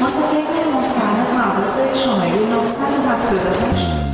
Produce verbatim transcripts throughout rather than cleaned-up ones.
متفقین محترم پرواز شماره نهصد و هفتاد و هشت.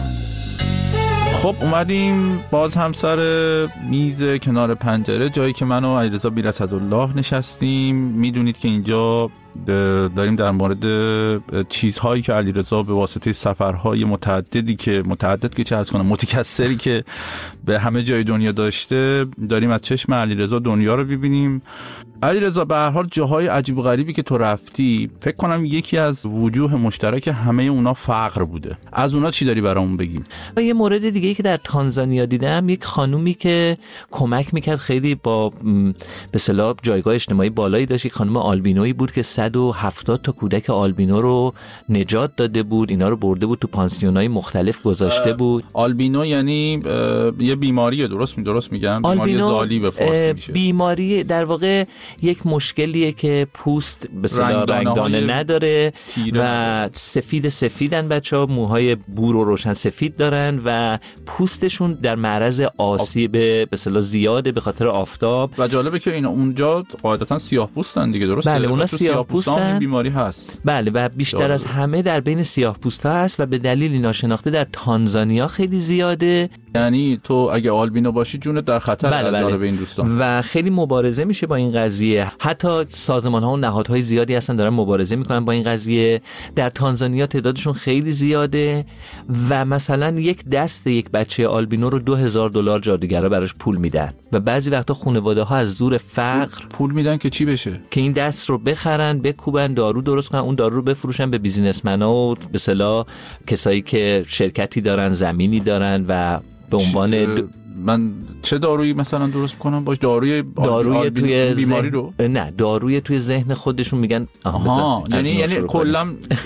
خب اومدیم باز هم سر میز کنار پنجره، جایی که من و علیرضا بی‌رصدالله نشستیم. میدونید که اینجا داریم در مورد چیزهایی که علیرضا به واسطه سفرهای متعددی که متعدد که چه عرض کنم متکثری که به همه جای دنیا داشته، داریم از چشم علیرضا دنیا رو ببینیم. علیرضا به هر حال جاهای عجیب و غریبی که تو رفتی، فکر کنم یکی از وجوه مشترک همه اونا فقر بوده. از اونا چی داری برامون بگیم؟ یه مورد دیگه‌ای که در تانزانیا دیدم، یک خانومی که کمک میکرد، خیلی با به اصطلاح جایگاه اجتماعی بالایی داشت. یک خانم آلبینویی بود که صد و هفتاد تا کودک آلبینو رو نجات داده بود، اینا رو برده بود تو پانسیونای مختلف گذاشته بود. آلبینو یعنی یه بیماریه، درست می درست میگم؟ بیماری زالی به فارسی میشه. بیماری در واقع یک مشکلیه که پوست به اصطلاح رنگدانه نداره و سفید سفیدن بچه‌ها، موهای بور و روشن سفید دارن و پوستشون در معرض آسیب به اصطلاح زیاده به خاطر آفتاب. و جالبه که اینا اونجا قاعدتاً سیاه‌پوستن دیگه، درسته؟ بله، اونا سیاه‌پوستن، این بیماری هست. بله، و بیشتر جالبه. از همه در بین سیاه‌پوستا هست و به دلیلی ناشناخته در تانزانیا خیلی زیاده. یعنی تو اگه آلبینو باشی جونت در خطر. بله بله. جالب این دوستان. و خیلی مبارزه میشه با این قضیه. حتی سازمان‌ها و نهادهای زیادی هستن دارن مبارزه میکنن با این قضیه. در تانزانیا تعدادشون خیلی زیاده و مثلا یک دست یک بچه آلبینو رو دو هزار دلار جادوگرا براش پول میدن و بعضی وقتا خانواده‌ها از زور فقر پول میدن که چی بشه؟ که این دست رو بخرن، بکوبن، دارو درست کنن، اون دارو رو بفروشن به بیزینسمن‌ها و به اصطلاح کسایی که شرکتی دارن، زمینی دارن و به عنوان د... من چه دارویی مثلا درست میکنم باش؟ داروی داروی توی بیماری ذهن... رو؟ نه، داروی توی ذهن خودشون میگن. آها، یعنی یعنی کلا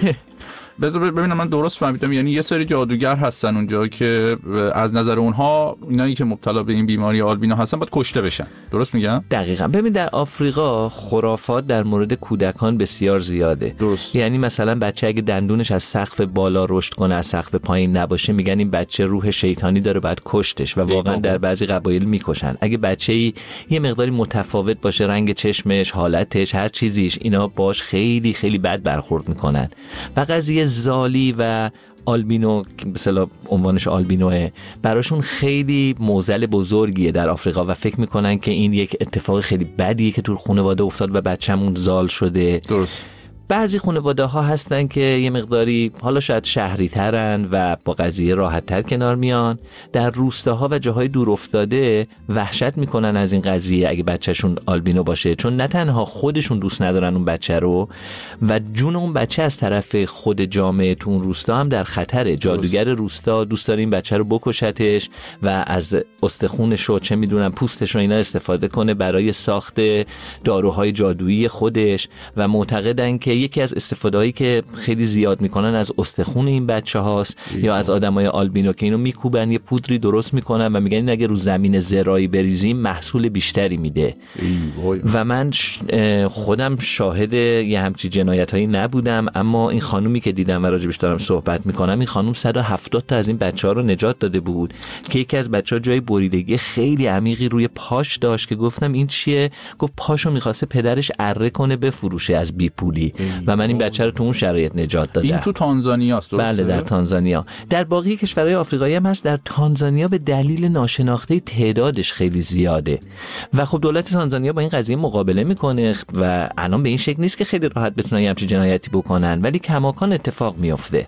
بذار ببینم من درست فهمیدم. یعنی یه سری جادوگر هستن اونجا که از نظر اونها اینایی که مبتلا به این بیماری آلبینو هستن باید کشته بشن، درست میگم؟ دقیقاً. ببین در آفریقا خرافات در مورد کودکان بسیار زیاده. درست. یعنی مثلا بچه اگه دندونش از سقف بالا رشد کنه از سقف پایین نباشه، میگن این بچه روح شیطانی داره، باید کشتش و واقعا در بعضی قبایل میکشن. اگه بچه‌ای یه مقداری متفاوت باشه، رنگ چشمش، حالتش، هر چیزیش، اینا باش خیلی خیلی بد برخورد میکنن. و قضیه زالی و آلبینو که به اصطلاح عنوانش آلبینوه، براشون خیلی معضل بزرگیه در آفریقا و فکر میکنن که این یک اتفاق خیلی بدیه که تو خانواده افتاد و بچه‌مون زال شده. درست. بعضی خانواده ها هستن که یه مقداری حالا شاید شهری ترن و با قضیه راحت تر کنار میان. در روستاها و جاهای دور افتاده وحشت میکنن از این قضیه اگه بچهشون آلبینو باشه، چون نه تنها خودشون دوست ندارن اون بچه رو و جون اون بچه از طرف خود جامعه تو اون روستا هم در خطره. جادوگر روستا دوست داره این بچه رو بکشتش و از استخونش و چه میدونم پوستش رو اینا استفاده کنه برای ساخت داروهای جادویی خودش و معتقدن که یکی از استفاده‌هایی که خیلی زیاد میکنن از استخون این بچه هاست یا از آدمای آلبینو که اینو میکوبن، یه پودری درست میکنن و میگن این اگه رو زمین زراعی بریزیم محصول بیشتری میده. و من خودم شاهد یه همچی جنایتایی نبودم، اما این خانومی که دیدم و راجبش دارم صحبت میکنم، این خانوم صد و هفتاد تا از این بچه‌ها رو نجات داده بود که یکی از بچه‌ها جای بریدگی خیلی عمیقی روی پاش داشت که گفتم این چیه؟ گفت پاشو میخواسته پدرش اره کنه بفروشه از بی پولی و من این بچه رو تو اون شرایط نجات دادم. این تو تانزانیا است، درسته؟ بله، در تانزانیا. در باقی کشورهای آفریقایی هم هست. در تانزانیا به دلیل ناشناخته تعدادش خیلی زیاده و خب دولت تانزانیا با این قضیه مقابله میکنه و الان به این شکل نیست که خیلی راحت بتونن یه همچین جنایتی بکنن، ولی کماکان اتفاق میفته.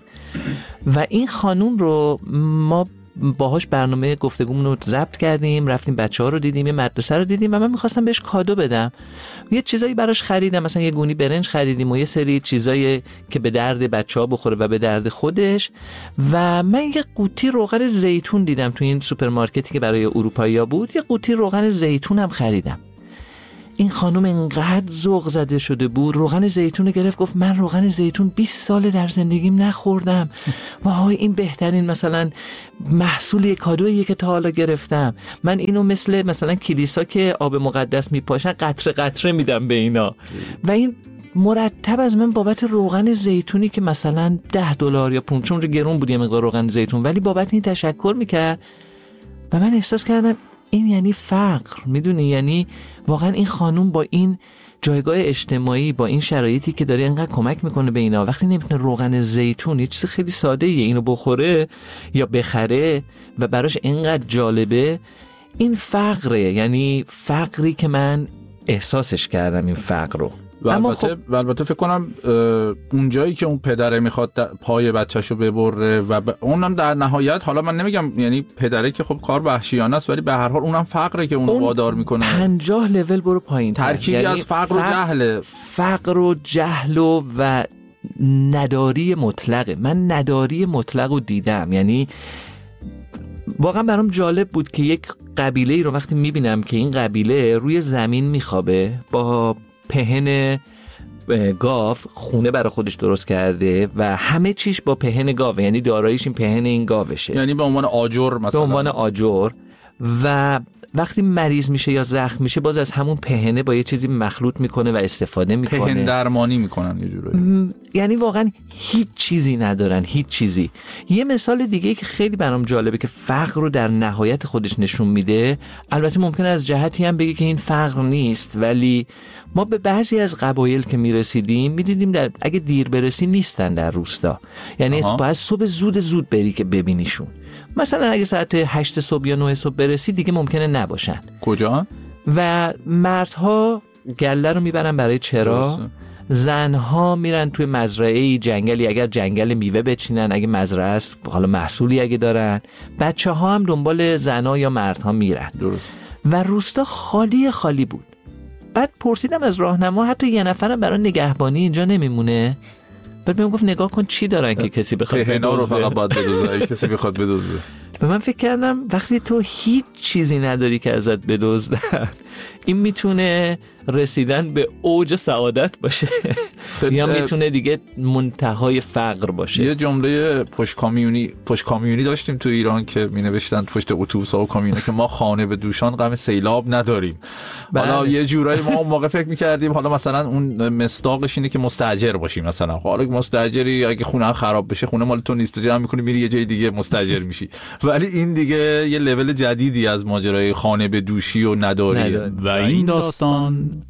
و این خانوم رو ما باهاش برنامه گفتگومون رو ضبط کردیم، رفتیم بچه‌ها رو دیدیم، یه مدرسه رو دیدیم و من می‌خواستم بهش کادو بدم. یه چیزایی براش خریدم، مثلا یه گونی برنج خریدیم و یه سری چیزایی که به درد بچه‌ها بخوره و به درد خودش. و من یه قوطی روغن زیتون دیدم تو این سوپرمارکتی که برای اروپایی‌ها بود، یه قوطی روغن زیتون هم خریدم. این خانم انقدر ذوق زده شده بود، روغن زیتون گرفت گفت من روغن زیتون بیست ساله در زندگیم نخوردم، وای این بهترین مثلا محصول کادویی که تا حالا گرفتم، من اینو مثل مثلا کلیسا که آب مقدس میپاشن قطره قطره میدم به اینا. و این مرتب از من بابت روغن زیتونی که مثلا ده دلار یا پوند، چون گرون بود یه مقدار روغن زیتون، ولی بابت این تشکر میکرد و من احساس کردم این یعنی فقر. میدونی، یعنی واقعا این خانوم با این جایگاه اجتماعی با این شرایطی که داره اینقدر کمک میکنه به اینا، وقتی نمیتونه روغن زیتون، یه چیز خیلی ساده ایه، اینو بخوره یا بخره و براش اینقدر جالبه، این فقره. یعنی فقری که من احساسش کردم این فقر رو. و البته خب... البته فکر کنم اون جایی که اون پدره میخواد پای بچه‌شو ببره و ب... اونم در نهایت، حالا من نمیگم یعنی پدره که خب کار وحشیانه است، ولی به هر حال اونم فقره که اونو اون وادار میکنه پنجاه لول برو پایین، ترکیبی یعنی از فقر و جهل فقر و جهل و, و نداری مطلقه. من نداری مطلق رو دیدم. یعنی واقعا برام جالب بود که یک قبیله ای رو وقتی میبینم که این قبیله روی زمین میخوابه با پهن گاو، خونه برای خودش درست کرده و همه چیش با پهن گاو، یعنی داراییش این پهن این گاوشه، یعنی به عنوان آجر مثلا، به عنوان آجر. و وقتی مریض میشه یا زخم میشه باز از همون پهنه با یه چیزی مخلوط میکنه و استفاده میکنه، پهن درمانی میکنن یه جوری. یعنی واقعا هیچ چیزی ندارن، هیچ چیزی. یه مثال دیگه که خیلی برام جالبه که فقر رو در نهایت خودش نشون میده، البته ممکنه از جهتی هم بگه که این فقر نیست، ولی ما به بعضی از قبایل که میرسیدیم میدیدیم در اگه دیر برسی نیستن در روستا. یعنی باید صبح زود زود بری که ببینیشون. مثلا اگه ساعت هشت صبح یا نه صبح برسی دیگه ممکنه نباشن. کجا؟ و مردها گله رو میبرن برای چرا، زنها میرن توی مزرعه جنگلی، اگر جنگل میوه بچینن، اگه مزرعه است حالا محصولی اگه دارن، بچه ها هم دنبال زنها یا مردها میرن. درست. و روستا خالی خالی بود. بعد پرسیدم از راهنما حتی یه نفرم برای نگهبانی اینجا نمیمونه؟ بعد بهم گفت نگاه کن چی دارن که کسی بخواد بدوزه. پهنا رو فقط باید بدوزه، کسی بخواد بدوزه. و من فکر کردم وقتی تو هیچ چیزی نداری که ازت بدزدن، این میتونه رسیدن به اوج سعادت باشه یا میتونه دیگه منتهای فقر باشه. یه جمله پشت کامیونی پشت کامیونی داشتیم تو ایران که می نوشتن پشت اتوبوس‌ها و کامیونه که ما خانه به دوشان غم سیلاب نداریم. حالا بله. یه جورایی ما اون موقع فکر می‌کردیم حالا مثلا اون مصداقش اینه که مستاجر باشیم، مثلا حالا مستاجری اگه خونه خراب بشه، خونه مال تو نیست، جمع می‌کنی میری یه جای دیگه مستاجر میشی. ولی این دیگه یه لول جدیدی از ماجرای خانه به دوشی و نداری. و این داستان